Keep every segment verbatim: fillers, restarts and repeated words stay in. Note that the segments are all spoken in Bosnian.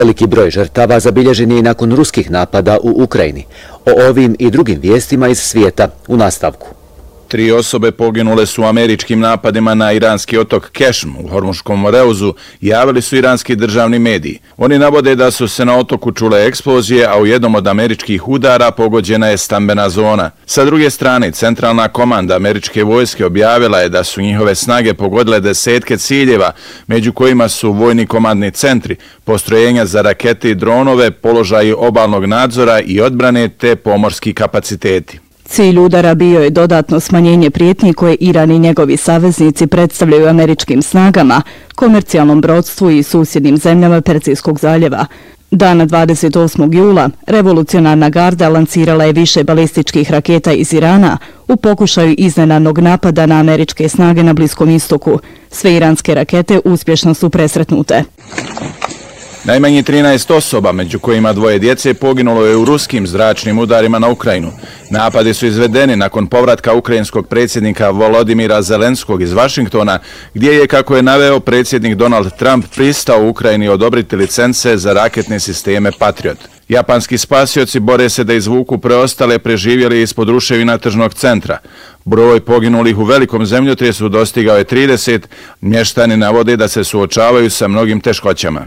Veliki broj žrtava zabilježen je i nakon ruskih napada u Ukrajini. O ovim i drugim vijestima iz svijeta u nastavku. Tri osobe poginule su u američkim napadima na iranski otok Kešm u Hormuškom Moreuzu, javili su iranski državni mediji. Oni navode da su se na otoku čule eksplozije, a u jednom od američkih udara pogođena je stambena zona. Sa druge strane, centralna komanda američke vojske objavila je da su njihove snage pogodile desetke ciljeva, među kojima su vojni komandni centri, postrojenja za rakete i dronove, položaji obalnog nadzora i odbrane te pomorski kapaciteti. Cilj udara bio je dodatno smanjenje prijetnji koje Iran i njegovi saveznici predstavljaju američkim snagama, komercijalnom brodstvu i susjednim zemljama Perzijskog zaljeva. Dana dvadeset osmog jula revolucionarna garda lancirala je više balističkih raketa iz Irana u pokušaju iznenadnog napada na američke snage na Bliskom istoku. Sve iranske rakete uspješno su presretnute. Najmanje trinaest osoba, među kojima dvoje djece, poginulo je u ruskim zračnim udarima na Ukrajinu. Napadi su izvedeni nakon povratka ukrajinskog predsjednika Volodimira Zelenskog iz Vašingtona, gdje je, kako je naveo, predsjednik Donald Trump pristao u Ukrajini odobriti licence za raketne sisteme Patriot. Japanski spasioci bore se da izvuku preostale preživjeli ispod ruševina tržnog centra. Broj poginulih u velikom zemljotresu dostigao je trideset, mještani navode da se suočavaju sa mnogim teškoćama.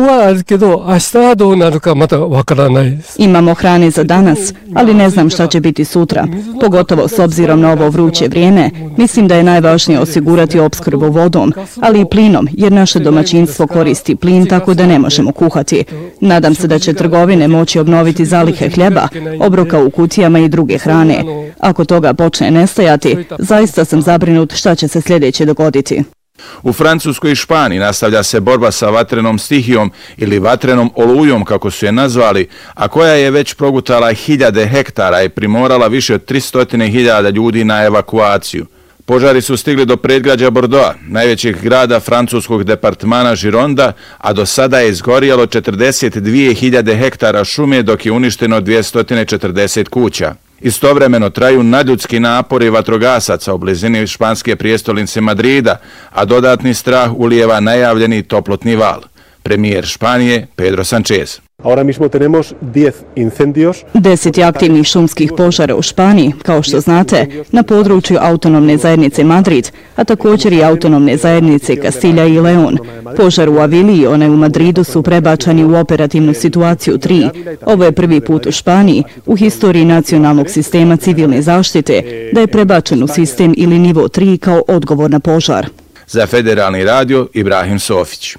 Imamo hrane za danas, ali ne znam šta će biti sutra. Pogotovo s obzirom na ovo vruće vrijeme, mislim da je najvažnije osigurati opskrbu vodom, ali i plinom, jer naše domaćinstvo koristi plin, tako da ne možemo kuhati. Nadam se da će trgovine moći obnoviti zalihe hljeba, obroka u kutijama i druge hrane. Ako toga počne nestajati, zaista sam zabrinut šta će se sljedeće dogoditi. U Francuskoj i Španiji nastavlja se borba sa vatrenom stihijom ili vatrenom olujom, kako su je nazvali, a koja je već progutala hiljade hektara i primorala više od tristo hiljada ljudi na evakuaciju. Požari su stigli do predgrađa Bordeauxa, najvećeg grada francuskog departmana Gironda, a do sada je izgorjelo četrdeset dvije hiljade hektara šume, dok je uništeno dvjesto četrdeset kuća. Istovremeno traju nadljudski napori vatrogasaca u blizini španske prijestolnice Madrida, a dodatni strah ulijeva najavljeni toplotni val. Premijer Španije Pedro Sánchez. Ahora mismo tenemos diez incendios. Deset je aktivnih šumskih požara u Španiji, kao što znate, na području autonomne zajednice Madrid, a također i autonomne zajednice Kastilja i Leon. Požar u Aviliji i onaj u Madridu su prebačeni u operativnu situaciju tri. Ovo je prvi put u Španiji, u historiji nacionalnog sistema civilne zaštite, da je prebačen u sistem ili nivo tri kao odgovor na požar. Za Federalni radio Ibrahim Sofić.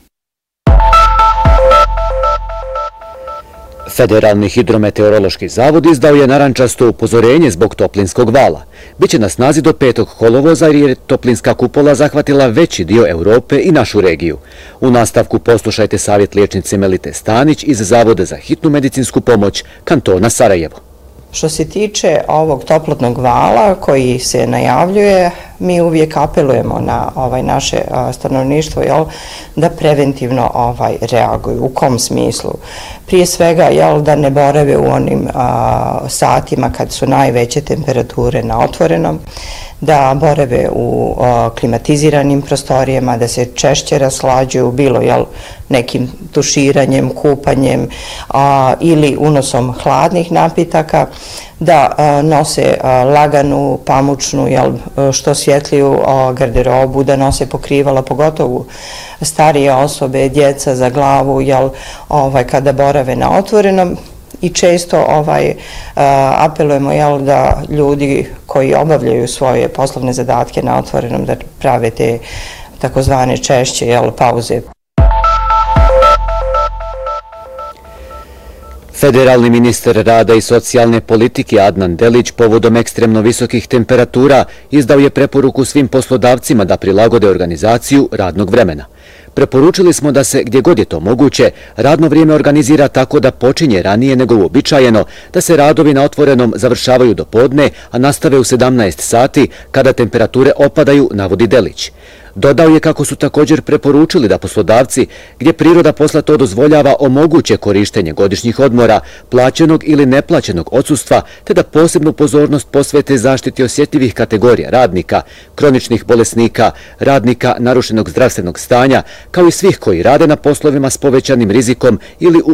Federalni hidrometeorološki zavod izdao je narančasto upozorenje zbog toplinskog vala. Biće na snazi do petog kolovoza jer je toplinska kupola zahvatila veći dio Europe i našu regiju. U nastavku poslušajte savjet liječnice Melite Stanić iz Zavoda za hitnu medicinsku pomoć kantona Sarajevo. Što se tiče ovog toplotnog vala koji se najavljuje, mi uvijek apelujemo na ovaj naše stanovništvo, jel, da preventivno ovaj reaguju. U kom smislu? Prije svega, jel, da ne borave u onim a, satima kad su najveće temperature na otvorenom, da borave u a, klimatiziranim prostorijama, da se češće raslađuju, bilo jel, nekim tuširanjem, kupanjem a, ili unosom hladnih napitaka, da a, nose a, laganu, pamučnu, jel, što svjetliju a, garderobu, da nose pokrivala, pogotovo starije osobe, djeca za glavu, jel, ovaj, kada borave na otvorenom. I često ovaj, uh, apelujemo, jel, da ljudi koji obavljaju svoje poslovne zadatke na otvorenom da prave te takozvane češće, jel, pauze. Federalni ministar rada i socijalne politike Adnan Delić povodom ekstremno visokih temperatura izdao je preporuku svim poslodavcima da prilagode organizaciju radnog vremena. Preporučili smo da se, gdje god je to moguće, radno vrijeme organizira tako da počinje ranije nego uobičajeno, da se radovi na otvorenom završavaju do podne, a nastave u sedamnaest sati kada temperature opadaju, navodi Delić. Dodao je kako su također preporučili da poslodavci, gdje priroda posla to dozvoljava, omoguće korištenje godišnjih odmora, plaćenog ili neplaćenog odsustva, te da posebnu pozornost posvete zaštiti osjetljivih kategorija radnika, kroničnih bolesnika, radnika narušenog zdravstvenog stanja, kao i svih koji rade na poslovima s povećanim rizikom ili u